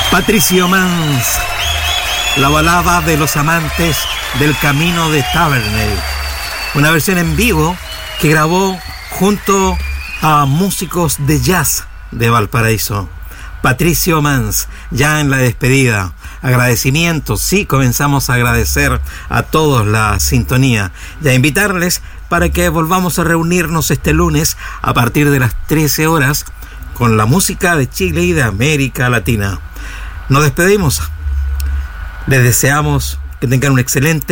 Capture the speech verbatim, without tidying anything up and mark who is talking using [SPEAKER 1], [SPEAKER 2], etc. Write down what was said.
[SPEAKER 1] Patricio Mans, la balada de los amantes del camino de Tavernell, una versión en vivo que grabó junto a músicos de jazz de Valparaíso. Patricio Mans, ya en la despedida. Agradecimientos, sí, comenzamos a agradecer a todos la sintonía y a invitarles para que volvamos a reunirnos este lunes a partir de las trece horas con la música de Chile y de América Latina. Nos despedimos. Les deseamos que tengan un excelente